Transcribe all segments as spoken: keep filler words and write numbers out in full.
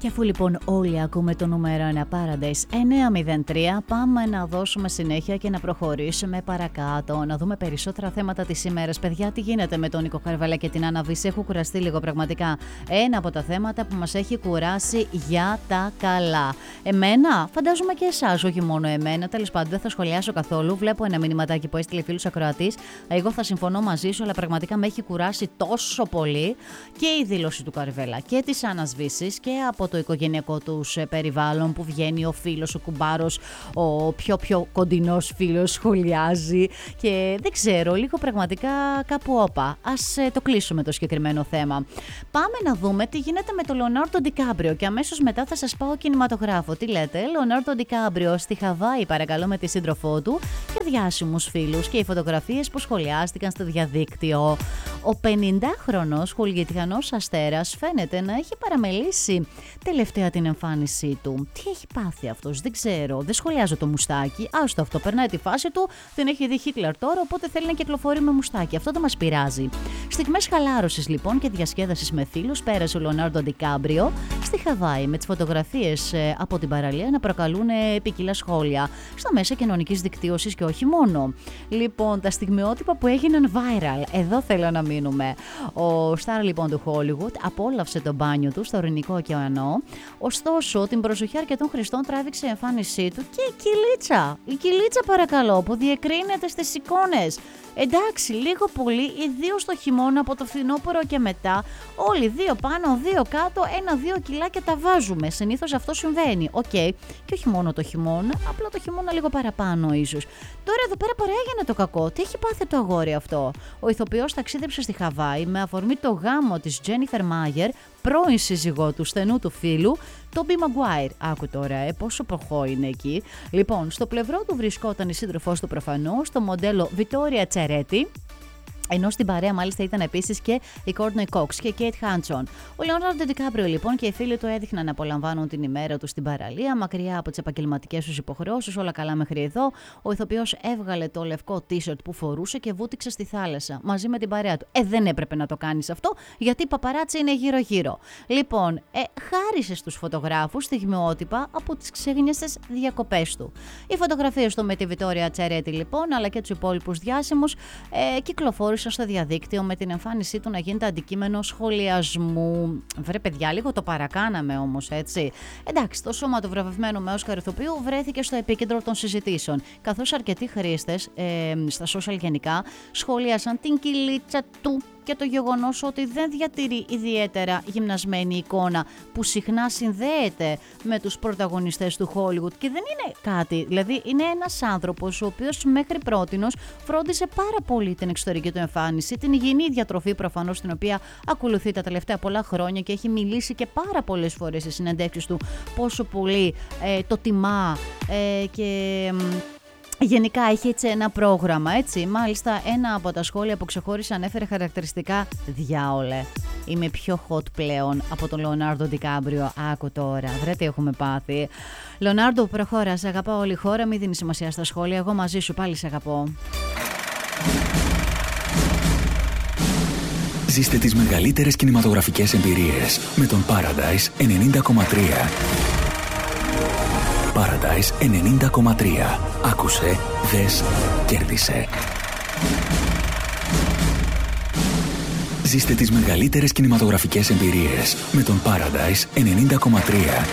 Και αφού λοιπόν όλοι ακούμε το νούμερο ένα Paradise εννιακόσια μηδέν τρία, πάμε να δώσουμε συνέχεια και να προχωρήσουμε παρακάτω, να δούμε περισσότερα θέματα της ημέρας. Παιδιά, τι γίνεται με τον Νίκο Χαρβαλά και την Άννα Βύση? Έχω κουραστεί λίγο πραγματικά. Ένα από τα θέματα που μας έχει κουράσει για τα καλά. Εμένα, φαντάζομαι και εσάς, όχι μόνο εμένα. Τέλος πάντων, δεν θα σχολιάσω καθόλου. Βλέπω ένα μηνυματάκι που έστειλε φίλος ακροατής. Εγώ θα συμφωνώ μαζί σου, αλλά πραγματικά με έχει κουράσει τόσο πολύ και η δήλωση του Καρβέλα και της Άννας Βύσης και από το οικογενειακό τους περιβάλλον που βγαίνει ο φίλος, ο κουμπάρος, ο πιο πιο κοντινός φίλος σχολιάζει και δεν ξέρω, λίγο πραγματικά κάπου όπα. Ας ε, το κλείσουμε το συγκεκριμένο θέμα. Πάμε να δούμε τι γίνεται με τον Λεωνάρντο Ντικάπριο και αμέσως μετά θα σας πάω κινηματογράφο. Τι λέτε? Λεωνάρντο Ντικάπριο στη Χαβάη, παρακαλώ, με τη σύντροφό του και διάσημους φίλους και οι φωτογραφίες που σχολιάστηκαν στο διαδίκτυο. Ο πενηντάχρονος χολιγητιανός αστέρας φαίνεται να έχει παραμελήσει τελευταία την εμφάνισή του. Τι έχει πάθει αυτός? Δεν ξέρω. Δεν σχολιάζω το μουστάκι. Άστο αυτό. Περνάει τη φάση του. Δεν έχει δει Χίτλερ τώρα, οπότε θέλει να κυκλοφορεί με μουστάκι. Αυτό δεν μας πειράζει. Στιγμές χαλάρωσης λοιπόν και διασκέδασης με φίλους πέρασε ο Λεωνάρντο Ντικάπριο στη Χαβάη, με τις φωτογραφίες ε, από την παραλία να προκαλούν ε, ποικίλα σχόλια στα μέσα κοινωνικής δικτύωσης και όχι μόνο. Λοιπόν, τα στιγμιότυπα που έγιναν viral. Εδώ θέλω να μείνουμε. Ο στάρ λοιπόν του Hollywood απόλαυσε το μπάνιο του στο Ειρηνικό ωκεανό. Ωστόσο, την προσοχή αρκετών χρηστών τράβηξε η εμφάνισή του και η κυλίτσα. Η κυλίτσα, παρακαλώ, που διεκρίνεται στις εικόνες. Εντάξει, λίγο πολύ, ιδίως το χειμώνα, από το φθινόπωρο και μετά, όλοι δύο πάνω, δύο κάτω, ένα-δύο κιλάκια τα βάζουμε. Συνήθως αυτό συμβαίνει. Οκ, okay. Και όχι μόνο το χειμώνα, απλά το χειμώνα λίγο παραπάνω ίσως. Τώρα εδώ πέρα παράγαινε το κακό. Τι έχει πάθει το αγόρι αυτό? Ο ηθοποιός ταξίδεψε στη Χαβάη με αφορμή το γάμο της Τζένιφερ Μάγερ, πρώην σύζυγό του στενού του φίλου, Τόμπι Μαγκουάιρ. Άκου τώρα, ε, πόσο προχώ είναι εκεί. Λοιπόν, στο πλευρό του βρισκόταν η σύντροφός του προφανώς, το μοντέλο Βιτόρια Τσερέτη. Ενώ στην παρέα μάλιστα ήταν επίσης και η Κόρτνεϊ Κόξ και η Κέιτ Χάντσον. Ο Λεωνάρντο Ντικάπριο λοιπόν και οι φίλοι του έδειχναν να απολαμβάνουν την ημέρα του στην παραλία, μακριά από τις επαγγελματικές τους υποχρεώσεις, όλα καλά μέχρι εδώ. Ο ηθοποιός έβγαλε το λευκό t-shirt που φορούσε και βούτυξε στη θάλασσα μαζί με την παρέα του. Ε, δεν έπρεπε να το κάνεις αυτό, γιατί η παπαράτσι είναι γύρω-γύρω. Λοιπόν, ε, χάρισε στους φωτογράφους στιγμιότυπα από τις ξεγνιαστές διακοπές του. Οι φωτογραφίες του με τη Βιτόρια Τσερέτη λοιπόν, αλλά και τους υπόλοιπους διάσημους, ε, κυκλοφόρησαν στο διαδίκτυο με την εμφάνισή του να γίνεται αντικείμενο σχολιασμού. Βρε παιδιά, λίγο το παρακάναμε όμως, έτσι. Εντάξει, το σώμα του βραβευμένου με Όσκαρ ηθοποιού βρέθηκε στο επίκεντρο των συζητήσεων, καθώς αρκετοί χρήστες ε, στα social γενικά σχολίασαν την κυλίτσα του και το γεγονός ότι δεν διατηρεί ιδιαίτερα γυμνασμένη εικόνα που συχνά συνδέεται με τους πρωταγωνιστές του Hollywood και δεν είναι κάτι, δηλαδή είναι ένας άνθρωπος ο οποίος μέχρι πρότινος φρόντισε πάρα πολύ την εξωτερική του εμφάνιση, την υγιεινή διατροφή προφανώς, την οποία ακολουθεί τα τελευταία πολλά χρόνια και έχει μιλήσει και πάρα πολλές φορές σε συνεντεύξεις του πόσο πολύ ε, το τιμά ε, και... Γενικά έχει έτσι ένα πρόγραμμα, έτσι. Μάλιστα ένα από τα σχόλια που ξεχώρισε ανέφερε χαρακτηριστικά «Διάολε, είμαι πιο hot πλέον από τον Λεωνάρντο Ντικάπριο». Άκου τώρα, βρε τι έχουμε πάθει. Λεωνάρντο, προχώρα, σε αγαπάω όλη η χώρα, μην δίνει σημασία στα σχόλια, εγώ μαζί σου πάλι σε αγαπώ. Ζήστε τις μεγαλύτερες κινηματογραφικές εμπειρίες με τον Paradise ενενήντα κόμμα τρία. Paradise ενενήντα κόμμα τρία. Άκουσε, δες, κέρδισε. Ζήστε τις μεγαλύτερες κινηματογραφικές εμπειρίες με τον Paradise ενενήντα κόμμα τρία.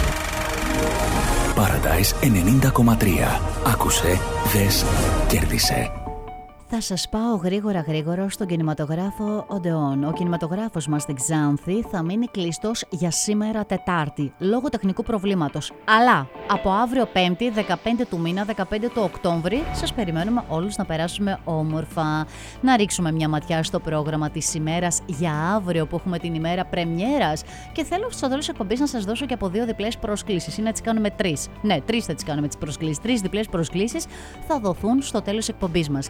Paradise ενενήντα κόμμα τρία. Άκουσε, δες, κέρδισε. Θα σας πάω γρήγορα γρήγορα στον κινηματογράφο Οντεόν. Ο κινηματογράφος μας στην Ξάνθη θα μείνει κλειστός για σήμερα Τετάρτη, λόγω τεχνικού προβλήματος. Αλλά από αύριο Πέμπτη, δεκαπέντε του μήνα, δεκαπέντε του Οκτώβρη, σας περιμένουμε όλους να περάσουμε όμορφα. Να ρίξουμε μια ματιά στο πρόγραμμα της ημέρας για αύριο, που έχουμε την ημέρα πρεμιέρας. Και θέλω στο τέλος της εκπομπής να σας δώσω και από δύο διπλές προσκλήσεις, ή να τις κάνουμε τρεις. Ναι, τρεις θα τις κάνουμε τις προσκλήσεις. Τρεις διπλές προσκλήσεις θα δοθούν στο τέλος της εκπομπής μας. Ξεκινάμε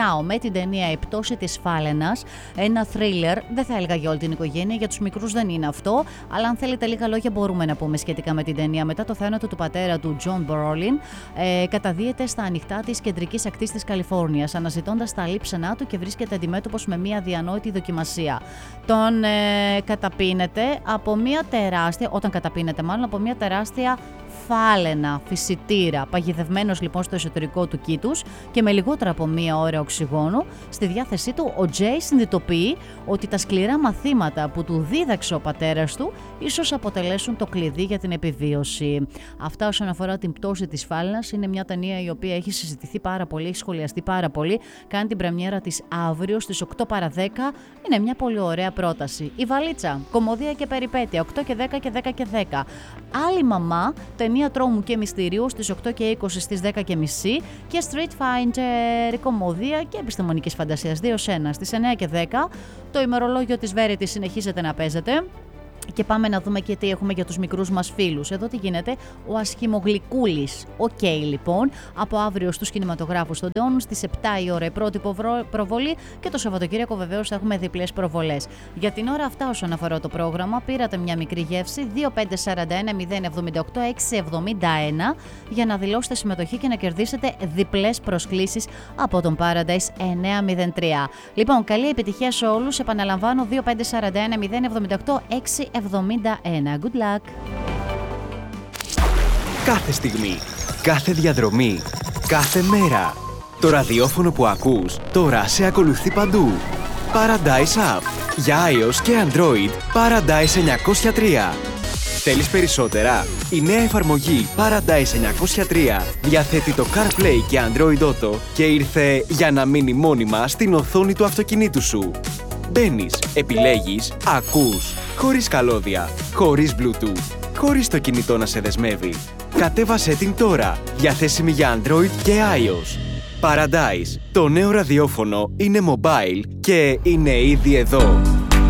ξεκινάω με την ταινία «Η πτώση της Φάλαινας», ένα thriller, δεν θα έλεγα για όλη την οικογένεια, για τους μικρούς δεν είναι αυτό, αλλά αν θέλετε λίγα λόγια μπορούμε να πούμε σχετικά με την ταινία. Μετά το θάνατο του πατέρα του, John Brolin, ε, καταδύεται στα ανοιχτά της κεντρικής ακτής της Καλιφόρνιας, αναζητώντας τα λείψανά του και βρίσκεται αντιμέτωπος με μια αδιανόητη δοκιμασία. Τον ε, καταπίνεται από μια τεράστια, όταν καταπίνεται μάλλον από μια τεράστια φάλαινα, φυσιτήρα, παγιδευμένος λοιπόν στο εσωτερικό του κήτους και με λιγότερα από μία ώρα οξυγόνου στη διάθεσή του, ο Τζέι συνειδητοποιεί ότι τα σκληρά μαθήματα που του δίδαξε ο πατέρας του ίσως αποτελέσουν το κλειδί για την επιβίωση. Αυτά όσον αφορά την πτώση της φάλαινας. Είναι μια ταινία η οποία έχει συζητηθεί πάρα πολύ, έχει σχολιαστεί πάρα πολύ. Κάνει την πρεμιέρα της αύριο στις οκτώ παρά δέκα. Είναι μια πολύ ωραία πρόταση. Η Βαλίτσα, κωμωδία και περιπέτεια, οκτώ και δέκα και δέκα και δέκα. Άλλη μαμά, ταινία τρόμου και μυστηρίου στις οκτώ και είκοσι στις δέκα και μισή και Street Fighter, κωμωδία και επιστημονικής φαντασίας δύο σε ένα στις εννιά και δέκα. Το ημερολόγιο της Verity συνεχίζεται να παίζεται. Και πάμε να δούμε και τι έχουμε για τους μικρούς μας φίλους. Εδώ τι γίνεται, ο Ασχημογλυκούλης. Οκ, okay, λοιπόν, από αύριο στους κινηματογράφους στον Τεόν, στις επτά η ώρα η πρώτη προβολή και το Σαββατοκύριακο βεβαίως θα έχουμε διπλές προβολές. Για την ώρα αυτά όσον αφορά το πρόγραμμα, πήρατε μια μικρή γεύση δύο πέντε τέσσερα ένα μηδέν εβδομήντα οκτώ έξι εβδομήντα ένα για να δηλώσετε συμμετοχή και να κερδίσετε διπλές προσκλήσεις από τον Paradise εννιακόσια τρία. Λοιπόν, καλή επιτυχία σε όλους. Επαναλαμβάνω, δύο πέντε τέσσερα ένα μηδέν εβδομήντα οκτώ έξι εβδομήντα ένα. Good luck! Κάθε στιγμή, κάθε διαδρομή, κάθε μέρα. Το ραδιόφωνο που ακούς τώρα σε ακολουθεί παντού. Paradise App. Για iOS και Android, Paradise εννιακόσια τρία. Θέλεις περισσότερα? Η νέα εφαρμογή Paradise εννιακόσια τρία διαθέτει το CarPlay και Android Auto και ήρθε για να μείνει μόνιμα στην οθόνη του αυτοκινήτου σου. Μπαίνεις, επιλέγεις, ακούς, χωρίς καλώδια, χωρίς Bluetooth, χωρίς το κινητό να σε δεσμεύει. Κατέβασέ την τώρα, διαθέσιμη για Android και iOS. Paradise, το νέο ραδιόφωνο είναι mobile και είναι ήδη εδώ.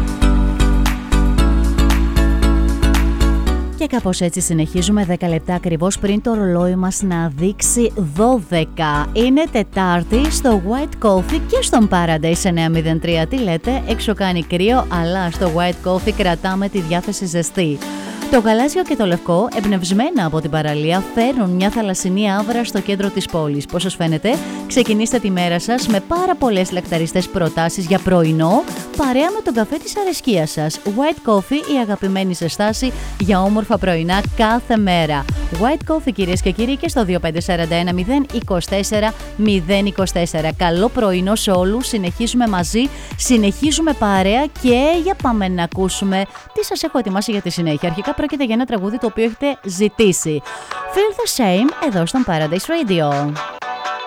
Και κάπως έτσι συνεχίζουμε δέκα λεπτά ακριβώς πριν το ρολόι μας να δείξει δώδεκα. Είναι Τετάρτη στο White Coffee και στον Paradise εννιακόσια τρία. Τι λέτε, έξω κάνει κρύο, αλλά στο White Coffee κρατάμε τη διάθεση ζεστή. Το γαλάζιο και το λευκό, εμπνευσμένα από την παραλία, φέρνουν μια θαλασσινή άβρα στο κέντρο της πόλης. Πώς σας φαίνεται, ξεκινήστε τη μέρα σας με πάρα πολλές λακταριστές προτάσεις για πρωινό, παρέα με τον καφέ της αρεσκίας σας. White Coffee, η αγαπημένη σας στάση για όμορφα πρωινά κάθε μέρα. White Coffee, κυρίες και κύριοι, και στο δύο πέντε τέσσερα ένα μηδέν είκοσι τέσσερα μηδέν είκοσι τέσσερα. Καλό πρωινό σε όλους, συνεχίζουμε μαζί, συνεχίζουμε παρέα και για πάμε να ακούσουμε τι σας έχω ετοιμάσει για τη συνέχεια. Αρχικά πρόκειται για ένα τραγούδι το οποίο έχετε ζητήσει. Feel the same εδώ στον Paradise Radio.